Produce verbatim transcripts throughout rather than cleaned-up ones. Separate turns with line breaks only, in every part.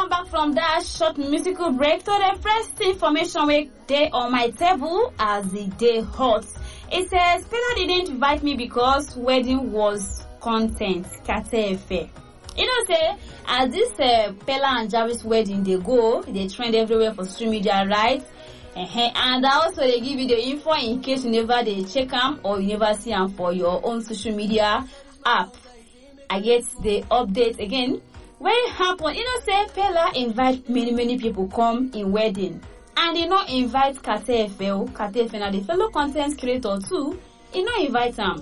welcome back from that short musical break to the first information week day on my table as the day hot. It says Pella didn't invite me because wedding was content. Katefe. You know, say as this uh, Pella and Jarvis wedding they go, they trend everywhere for social media, right? Uh-huh. And also they give you the info in case you never they check them or you never see them for your own social media app. I get the update again. When it happen, you know, say Pella invite many many people come in wedding, and they not invite Katefe. Katefe now the fellow content creator too. He not invite them.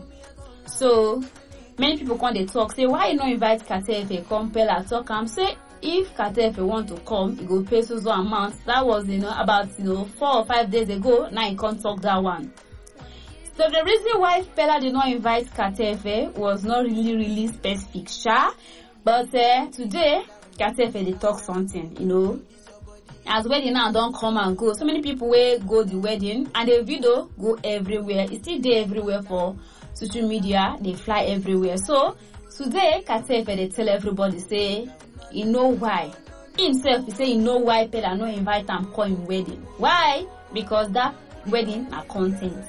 So many people come they talk say why you not invite Katefe come Pella talk am say if Katefe want to come he go pay so so amount. That was you know about you know four or five days ago. Now he can't talk that one. So the reason why Pella did not invite Katefe was not really really specific, sure. But uh, today Katefe they talk something, you know. As wedding now don't come and go. So many people will go the wedding and the video go everywhere. It's still there everywhere for social media. They fly everywhere. So today Katefe they tell everybody say, you know why. Himself he say you know why Pella no invite him come wedding. Why? Because that wedding are content.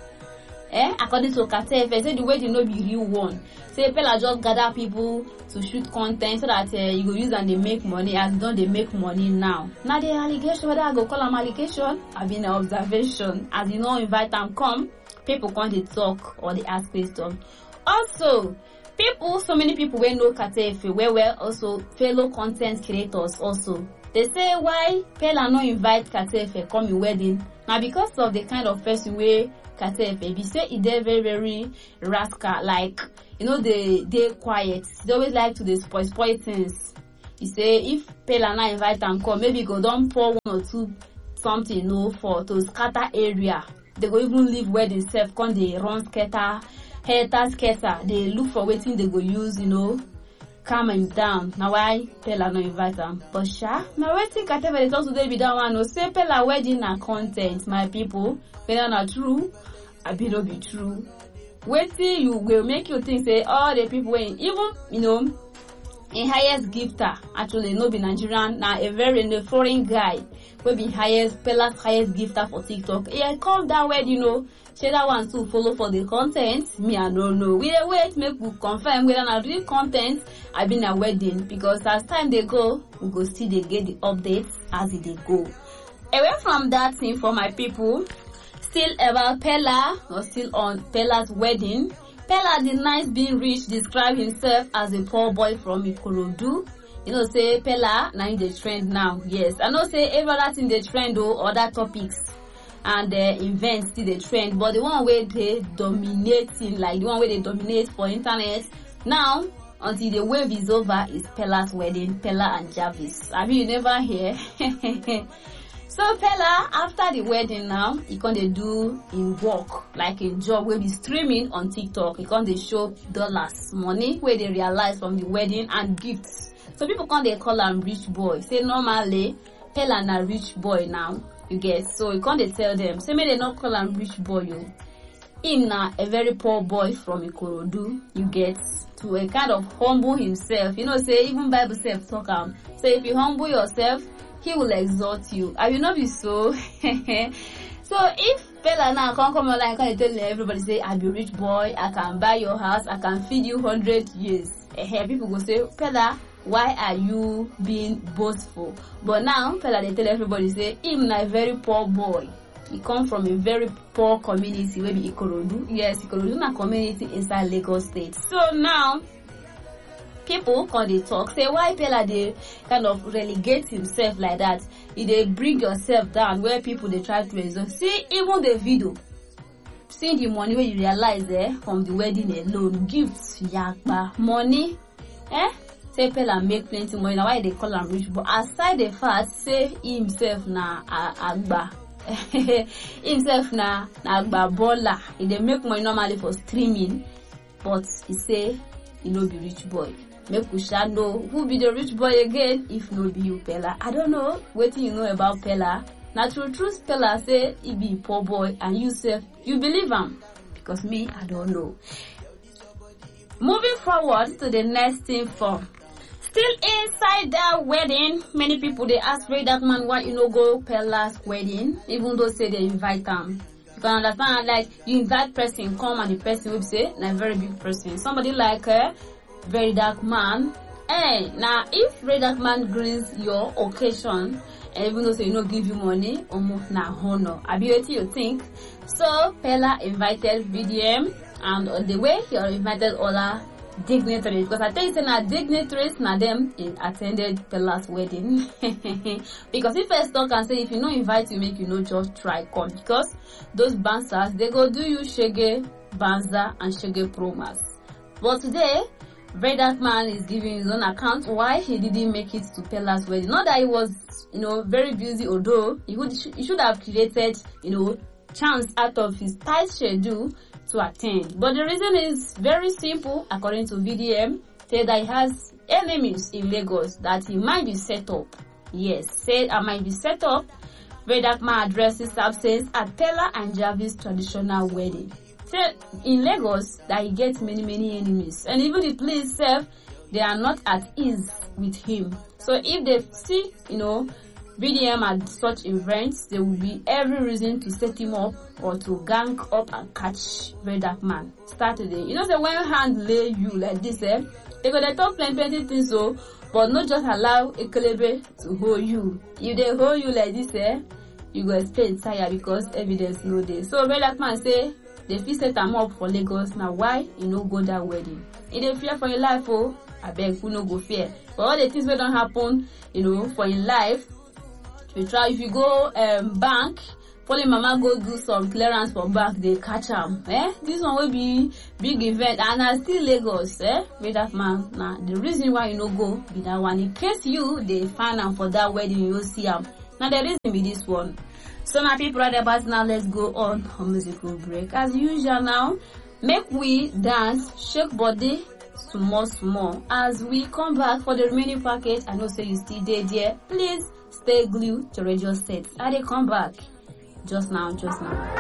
Eh? According to Katefe, say the wedding no be real one. Say Pella just gather people to shoot content so that uh, you go use and they make money. As don't they make money now? Now the allegation, whether I go call them allegation, I been an observation. As you know, invite them come, people come they talk or they ask questions. Also, people, so many people will know Katefe, where well also fellow content creators also. They say why Pella no invite Katefe come in wedding. Now because of the kind of person where Katefe be say he dey very very rascal, like you know they they quiet. They always like to dey spoil spoil things. He say if Pella na invite am come, maybe go don pour one or two something you know for to scatter area. They go even leave wedding self come dey run scatter, hater scatter. They look for wetin they go use you know calm him down. Now why Pella no invite am? But sha, now wetin Katefe dey talk today be that one. No say Pella wedding na content, my people. Whether not true, I be no be true. Wetin you will make you think say all the people when even you know in highest gifter actually no be Nigerian na a very no foreign guy will be highest Pella's highest gifter for TikTok. Yeah, come that way you know. Say that one to follow for the content. Me I don't know. We wait make we confirm whether na real content I been a wedding because as time they go we go see they get the updates as they go. Away from that thing for my people. Still about Pella, or still on Pella's wedding. Pella denies being rich, describe himself as a poor boy from Ikorodu. You know, say Pella, now in the trend now. Yes, I know say every other thing the trend or other topics and uh, events still the trend, but the one where they dominating, like the one where they dominate for internet now until the wave is over is Pella's wedding, Pella and Jarvis. Have you never hear? So Pella, after the wedding now, he can they do in work, like a job where be streaming on TikTok. He can they show dollars, money where they realize from the wedding and gifts. So people can they call him rich boy. Say normally, Pella na rich boy now, you get. So you can they tell them, say may they not call him rich boy, you. Him na a very poor boy from Ikorodu, you get. To a kind of humble himself. You know, say even Bible self talk am. Say if you humble yourself, he will exalt you. I will not be so. So if Pella now can come online and tell everybody say I be rich boy, I can buy your house, I can feed you hundred years. Eh, people go say Pella, why are you being boastful? But now Pella they tell everybody say him na a very poor boy. He come from a very poor community, maybe Ikorodu. Yes, Ikorodu na community inside Lagos State. So now people can they talk say why Pella they kind of relegate himself like that. If they bring yourself down where people they try to exalt. See even the video, see the money where you realize there eh, from the wedding alone, gifts, yakba, money, eh? Say Pella make plenty money. Now why they call him rich? But aside the fact, say himself na agba. himself na na agba baller. If they make money normally for streaming, but he say he no be rich boy. Make we shall know who be the rich boy again if no be you Pella. I don't know what you know about Pella. Now true truth Pella say he be poor boy and you say you believe him because me I don't know. Moving forward to the next thing for Still inside that wedding, many people they ask Ray Darkman why you no go Pella's wedding, even though say they invite them. You can understand, like you invite person come and the person will say na very big person. Somebody like uh, Ray Darkman. Hey, now if Ray Darkman greets your occasion, and even though say you no give you money, almost na honor. I be what you think. So Pella invited V D M, and on the way he invited other dignitaries, because I tell you say na dignitaries na them in attended Pella's wedding. Because if first talk and say if you no invite you, make you no just try come, because those bouncers they go do you shege banza and shege promas. But today Ray Darkman is giving his own account why he didn't make it to Pella's wedding. Not that he was, you know, very busy, although he would he should have created, you know, chance out of his tight schedule to attend. But the reason is very simple, according to V D M, said that he has enemies in Lagos, that he might be set up. Yes, said I might be set up. Ray Darkman addresses absence at Pella and Jarvis traditional wedding. Said in Lagos that he gets many many enemies, and even the police self, they are not at ease with him. So if they see, you know, V D M at such events, there will be every reason to set him up or to gang up and catch Ray Darkman. Start today. You know, so when hand lay you like this, eh, they go they talk plenty plenty things, so but not just allow a Ekelebe to hold you. If they hold you like this, eh, you go explain tire because evidence no dey. So Ray Darkman say they fit set am up for Lagos. Now why you no go that wedding? If they fear for your life, oh, I beg who no go fear. But all the things that don't happen, you know, for your life, if you try, if you go um bank, follow mama go do some clearance for bank, they catch am. Eh, this one will be big event, and I still Lagos. Eh, Ray Darkman. Now the reason why you no go be that one. In case you they find am for that wedding, you will see am. Now the reason be this one. So my people right about now, let's go on a musical break. As usual now, make we dance, shake body small small. As we come back for the remaining package, I know say you still there there. Please stay glued to radio sets. I they come back just now, just now.